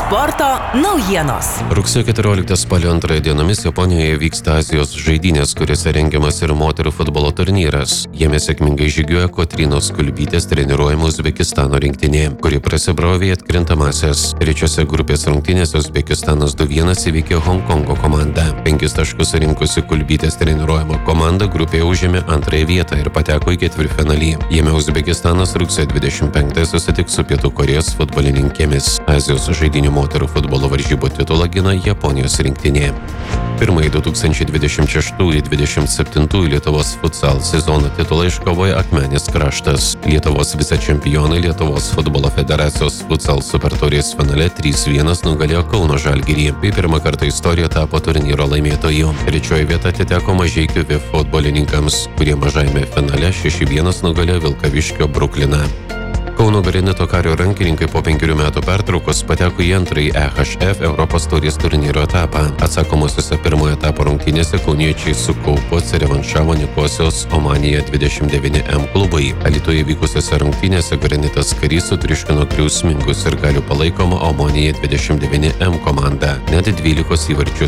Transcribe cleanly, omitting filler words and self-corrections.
Sporto naujienos. Rugsėjo 14 spalio 2 dienomis Japonijoje vyksta Azijos žaidynės, kuriuose rengiamas ir moterų futbolo turnyras. Jame sėkmingai žygiuoja Kotrynos Kulbytės treniruojama Uzbekistano rinktinė, kuri prasibrovė į atkrintamąsias. Trečiose grupės rungtynėse Uzbekistanas 2-1 įveikė Honkongo komandą. 5 taškus rinkusi Kulbytės treniruojama komanda grupėje užėmė antrąją vietą ir pateko į ketvirtfinalį. Jame Uzbekistanas rugsėjo 25 susitiks su Pietų Korėjos futbolininkėmis. Azijos žaidynių moterų futbolo varžybų titulą gina Japonijos rinktinė. Pirmąjį 2026-2027 Lietuvos futsal sezono titulą iškovojo Akmenės kraštas. Lietuvos vicečempionai Lietuvos futbolo federacijos futsal supertaurės finale 3-1 nugalėjo Kauno Žalgirį. Tai pirmą kartą istorijoje tapo turnyro laimėtoju. Trečioji vieta atiteko Mažeikių VIF futbolininkams, kurie mažajame finale 6-1 nugalėjo Vilkaviškio Brukliną. Kauno Granito Kario rankininkai po 5 metų pertraukos pateko į antrąjį EHF Europos taurės turnyro etapą. Atsakomosiose pirmojo etapo rungtynėse kauniečiai su Kaupu atsirevanšavo Nikosijos Omanija 29M klubui. Alytuje vykusiose rungtynėse Granitas Karys sutriuškino griausmingus ir galių palaikomą Omanija 29M komandą. Net 12 įvarčius